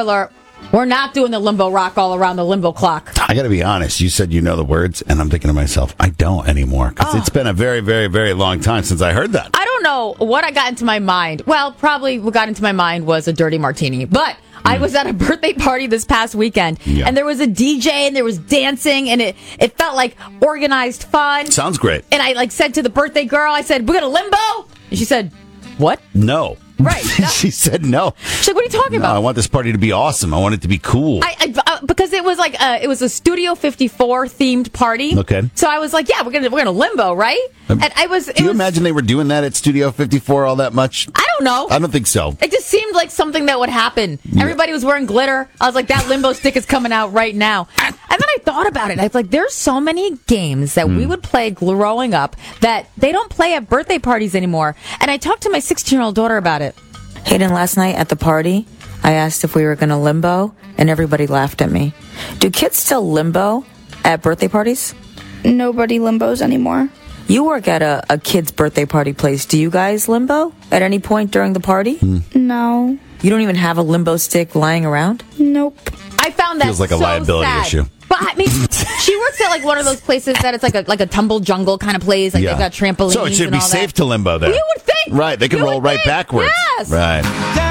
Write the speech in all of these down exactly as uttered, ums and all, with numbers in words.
alert. We're not doing the limbo rock all around the limbo clock. I got to be honest. You said you know the words, and I'm thinking to myself, I don't anymore. Because Oh. it's been a very, very, very long time since I heard that. I don't know what I got into my mind. Well, probably what got into my mind was a dirty martini. But I was at a birthday party this past weekend, Yeah. and there was a D J, and there was dancing, and it, it felt like organized fun. Sounds great. And I like said to the birthday girl, I said, we're going to limbo? And she said, what? No. Right. No. She said no. She's like, what are you talking No, about? I want this party to be awesome. I want it to be cool. I, I uh, because it was like a, it was a Studio fifty-four themed party. Okay. So I was like, yeah, we're gonna we're gonna limbo, right? Um, and I was. It Do you was, imagine they were doing that at Studio fifty-four all that much? I don't know. I don't think so. It just seemed like something that would happen. Everybody was wearing glitter. I was like, that limbo stick is coming out right now. And then I thought about it. I was like, there's so many games that Hmm. we would play growing up that they don't play at birthday parties anymore. And I talked to my sixteen-year-old daughter about it. Hayden, last night at the party, I asked if we were going to limbo, and everybody laughed at me. Do kids still limbo at birthday parties? Nobody limbos anymore. You work at a, a kid's birthday party place. Do you guys limbo at any point during the party? No. You don't even have a limbo stick lying around? Nope. I found that Feels like a so liability sad. issue. But I mean, she works at like one of those places that it's like a like a tumble jungle kind of place. Like Yeah. they've got trampolines. So it should and be all safe that. to limbo there. You would think. Right, they can You roll would right think. backwards. Yes. Right.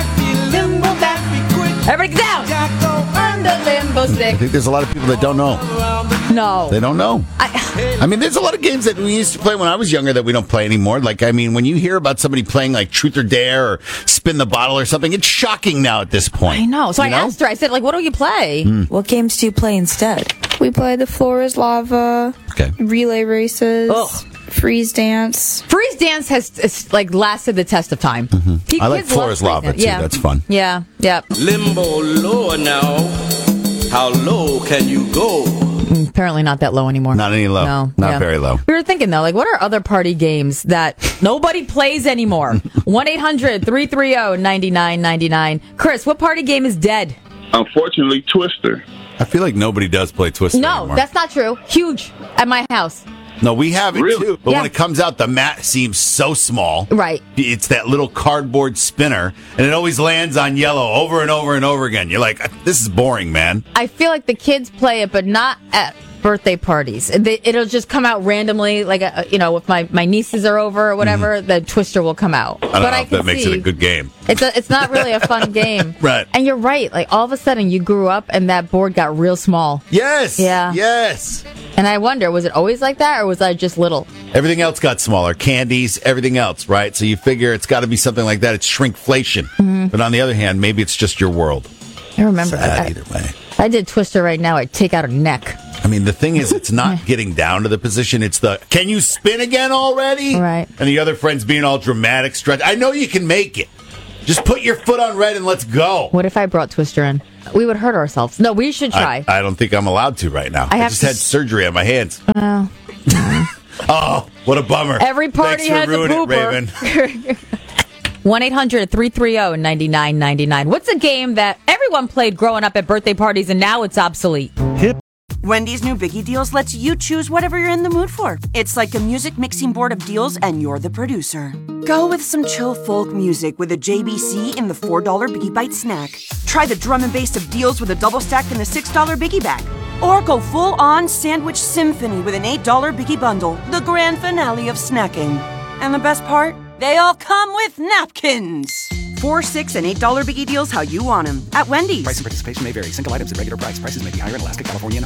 Everybody get down. On the limbo I stick. think there's a lot of people that don't know. No. They don't know. I, I mean, there's a lot of games that we used to play when I was younger that we don't play anymore. Like, I mean, when you hear about somebody playing like Truth or Dare or Spin the Bottle or something, it's shocking now at this point. I know. So You I know? asked her. I said, like, what do you play? What games do you play instead? We play the floor is lava, Okay. relay races, Ugh. freeze dance. Freeze dance has is, like lasted the test of time. Pe- Mm-hmm. I like kids Floor love is freeze Lava, dance. too. Yeah. That's fun. Yeah. Yeah. Limbo lower now. How low can you go? Apparently not that low anymore. Not any low. No. Not yeah. very low. We were thinking, though, like, what are other party games that nobody plays anymore? one eight hundred three three zero nine nine nine nine. Chris, what party game is dead? Unfortunately, Twister. I feel like nobody does play Twister No, anymore. that's not true. Huge at my house. No, we have it Really? too. But Yeah. when it comes out, the mat seems so small. Right. It's that little cardboard spinner, and it always lands on yellow over and over and over again. You're like, this is boring, man. I feel like the kids play it, but not at birthday parties. They, it'll just come out randomly, like, uh, you know, if my, my nieces are over or whatever, the Twister will come out. Mm-hmm. I don't but know I if can that makes see it a good game. It's a, it's not really a fun game. Right. And you're right. Like, all of a sudden, you grew up and that board got real small. Yes. Yeah. Yes. And I wonder, was it always like that, or was I just little? Everything else got smaller. Candies, everything else, right? So you figure it's got to be something like that. It's shrinkflation. Mm-hmm. But on the other hand, maybe it's just your world. I remember. Sad I, either way. I did Twister right now. I'd take out a neck. I mean, the thing is, it's not getting down to the position. It's the, can you spin again already? Right. And the other friend's being all dramatic, stretch. I know you can make it. Just put your foot on red and let's go. What if I brought Twister in? We would hurt ourselves. No, we should try. I, I don't think I'm allowed to right now. I I, have just to had s- surgery on my hands. Well, Oh, what a bummer. every party Thanks has for a ruining pooper. it, Raven. one eight hundred three three zero nine nine nine nine. What's a game that everyone played growing up at birthday parties and now it's obsolete? Wendy's new Biggie Deals lets you choose whatever you're in the mood for. It's like a music mixing board of deals, and you're the producer. Go with some chill folk music with a J B C in the four dollar Biggie Bite snack. Try the drum and bass of deals with a double stack in the six dollar Biggie Bag. Or go full-on sandwich symphony with an eight dollar Biggie Bundle, the grand finale of snacking. And the best part? They all come with napkins. Four, six, and eight dollar Biggie Deals how you want them at Wendy's. Price and participation may vary. Single items at regular price. Prices may be higher in Alaska, California, and